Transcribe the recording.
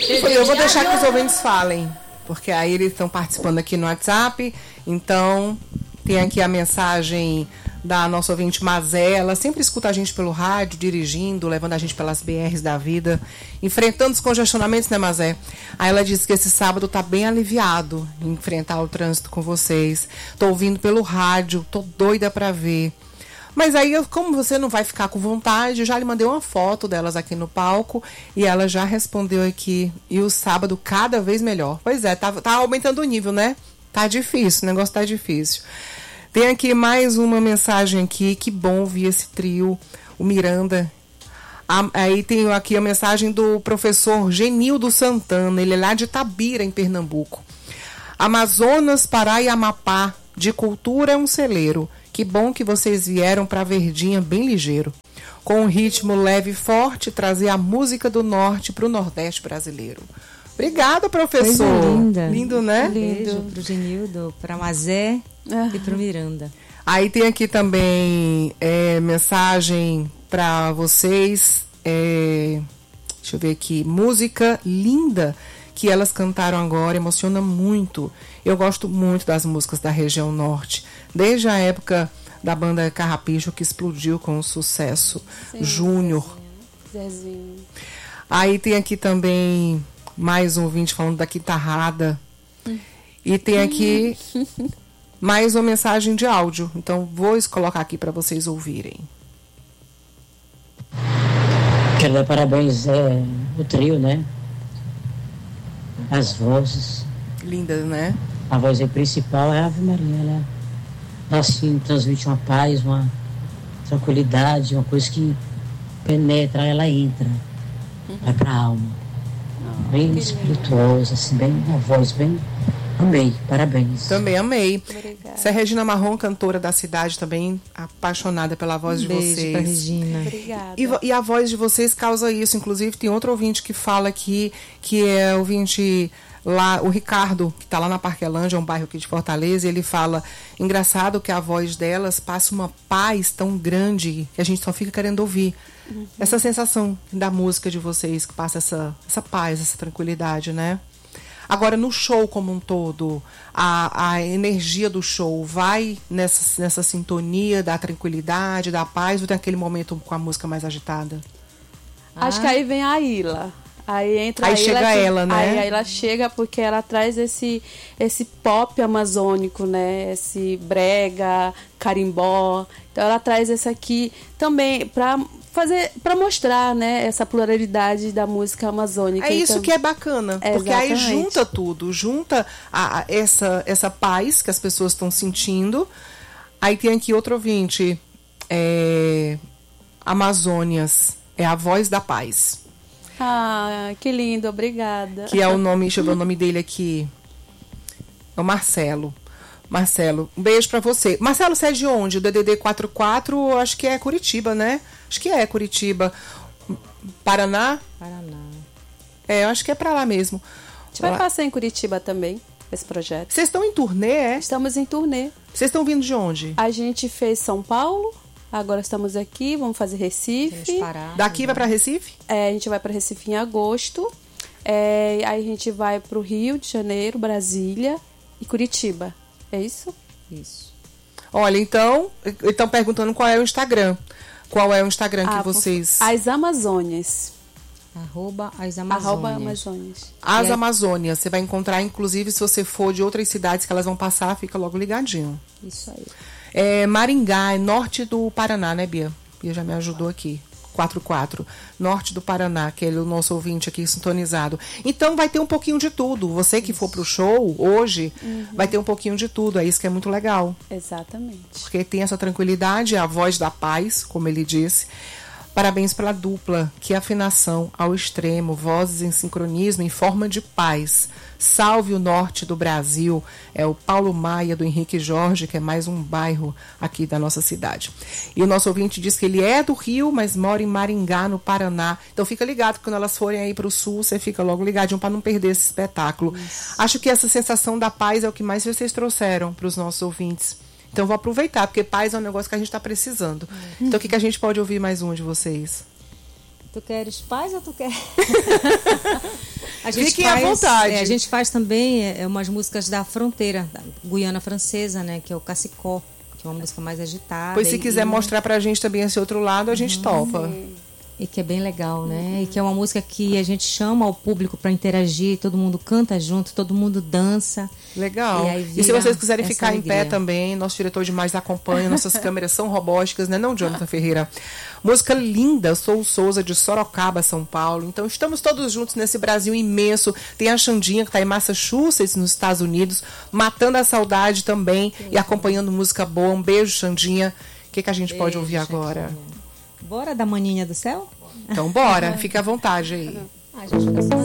Eu vou deixar que os ouvintes falem, porque aí eles estão participando aqui no WhatsApp. Então, tem aqui a mensagem da nossa ouvinte Mazé. Ela sempre escuta a gente pelo rádio, dirigindo, levando a gente pelas BRs da vida, enfrentando os congestionamentos, né, Mazé? Aí ela disse que esse sábado tá bem aliviado em enfrentar o trânsito com vocês. Tô ouvindo pelo rádio, tô doida pra ver. Mas aí, como você não vai ficar com vontade, eu já lhe mandei uma foto delas aqui no palco e ela já respondeu aqui. E o sábado cada vez melhor. Pois é, tá aumentando o nível, né? Tá difícil, o negócio tá difícil. Tem aqui mais uma mensagem aqui. Que bom ouvir esse trio, o Miranda. Aí tem aqui a mensagem do professor Genildo Santana. Ele é lá de Itabira, em Pernambuco. Amazonas, Pará e Amapá. De cultura é um celeiro. Que bom que vocês vieram para Verdinha bem ligeiro. Com um ritmo leve e forte, trazer a música do norte para o Nordeste brasileiro. Obrigada, professor. Coisa linda. Lindo, né? Beijo pro Genildo, pra Mazé e pro Miranda. Aí tem aqui também mensagem para vocês. Deixa eu ver aqui. Música linda que elas cantaram agora, emociona muito. Eu gosto muito das músicas da região norte, desde a época da banda Carrapicho, que explodiu com o sucesso. Sim, Júnior. Zezinho. Aí tem aqui também mais um ouvinte falando da guitarrada. E tem aqui mais uma mensagem de áudio. Então vou colocar aqui para vocês ouvirem. Quero dar parabéns o trio, né? As vozes. Lindas, né? A voz principal é a Ave Maria. Ela assim, transmite uma paz, uma tranquilidade, uma coisa que penetra, ela entra. Vai pra alma. Bem espirituosa, assim, bem, uma voz bem... Amei, parabéns. Também amei. Obrigada. Essa é a Regina Marrom, cantora da cidade, também apaixonada pela voz de Beijo vocês. pra Regina. Obrigada. E a voz de vocês causa isso. Inclusive, tem outro ouvinte que fala aqui, que é ouvinte lá, o Ricardo, que está lá na Parquelândia, é um bairro aqui de Fortaleza, e ele fala, engraçado que a voz delas passa uma paz tão grande que a gente só fica querendo ouvir. Essa sensação da música de vocês, que passa essa paz, essa tranquilidade, né? Agora, no show como um todo, a energia do show vai nessa sintonia da tranquilidade, da paz, ou tem aquele momento com a música mais agitada? Acho que aí vem a Ilha. Aí entra aí a Ilha. Chega ela, né? Aí ela chega porque ela traz esse pop amazônico, né? Esse brega, carimbó. Então ela traz esse aqui também para mostrar, né, essa pluralidade da música amazônica. É isso então, que é bacana, porque aí exatamente. junta tudo, junta essa paz que as pessoas estão sentindo. Aí tem aqui outro ouvinte, Amazônias, é a voz da paz. Ah, que lindo, obrigada. Que é o nome, deixa eu ver o nome dele aqui, é o Marcelo. Marcelo, um beijo pra você. Marcelo, você é de onde? O DDD 44, acho que é Curitiba, né? Acho que é Curitiba. Paraná? Paraná. Eu acho que é pra lá mesmo. A gente vai passar em Curitiba também, esse projeto. Vocês estão em turnê, Estamos em turnê. Vocês estão vindo de onde? A gente fez São Paulo, agora estamos aqui, vamos fazer Recife. Daqui vai pra Recife? A gente vai para Recife em agosto. Aí a gente vai pro Rio de Janeiro, Brasília e Curitiba. É isso? Isso. Olha, então, estão perguntando qual é o Instagram. Qual é o Instagram que vocês... As Amazônias. @as Amazônias. Amazônias. As Amazônias. Você vai encontrar, inclusive, se você for de outras cidades que elas vão passar, fica logo ligadinho. Isso aí. Maringá, é norte do Paraná, né, Bia? Bia já me ajudou aqui. 44, norte do Paraná, que é o nosso ouvinte aqui sintonizado. Então vai ter um pouquinho de tudo. Você que for pro show hoje, vai ter um pouquinho de tudo. É isso que é muito legal. Exatamente. Porque tem essa tranquilidade, a voz da paz, como ele disse. Parabéns pela dupla, que afinação ao extremo, vozes em sincronismo em forma de paz. Salve o norte do Brasil. É o Paulo Maia, do Henrique Jorge, que é mais um bairro aqui da nossa cidade. E o nosso ouvinte diz que ele é do Rio, mas mora em Maringá, no Paraná. Então fica ligado, que quando elas forem aí para o sul, você fica logo ligadinho para não perder esse espetáculo. Isso. Acho que essa sensação da paz é o que mais vocês trouxeram para os nossos ouvintes. Então vou aproveitar, porque paz é um negócio que a gente está precisando. Então o que a gente pode ouvir mais um de vocês? Tu queres paz ou tu quer? Fiquem à vontade. A gente faz também umas músicas da fronteira, da Guiana Francesa, né? Que é o Cacicó, que é uma música mais agitada. Pois se quiser mostrar pra gente também esse outro lado, a gente topa. E que é bem legal, né? E que é uma música que a gente chama o público para interagir, todo mundo canta junto, todo mundo dança. Legal. E se vocês quiserem ficar em pé também, nosso diretor de imagens acompanha, nossas câmeras são robóticas, né? Não, Jonathan Ferreira? Música linda, Sou Souza, de Sorocaba, São Paulo. Então estamos todos juntos nesse Brasil imenso. Tem a Xandinha, que está em Massachusetts, nos Estados Unidos, matando a saudade também e acompanhando música boa. Um beijo, Xandinha. O que a gente pode ouvir agora? Bora da Maninha do Céu? Então bora, fica à vontade aí. A gente fica só